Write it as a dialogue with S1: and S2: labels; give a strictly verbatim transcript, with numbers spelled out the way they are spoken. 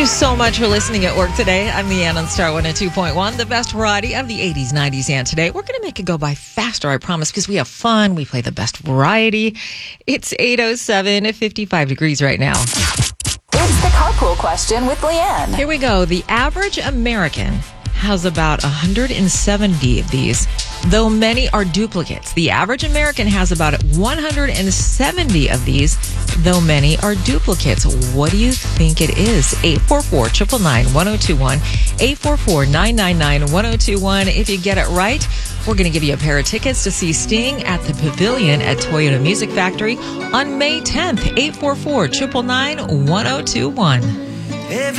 S1: you so much for listening at work today. I'm Leanne on Star one oh two point one, the best variety of the eighties, nineties, and today. We're going to make it go by faster, I promise, because we have fun. We play the best variety. It's eight oh seven, fifty-five degrees right now.
S2: It's the carpool question with Leanne.
S1: Here we go. The average American has about one hundred seventy of these, though many are duplicates. The average American has about one hundred seventy of these, though many are duplicates. What do you think it is? eight four four, nine nine nine, one oh two one, eight four four, nine nine nine, one oh two one. If you get it right, we're going to give you a pair of tickets to see Sting at the Pavilion at Toyota Music Factory on May tenth. eight four four, nine nine nine, one oh two one.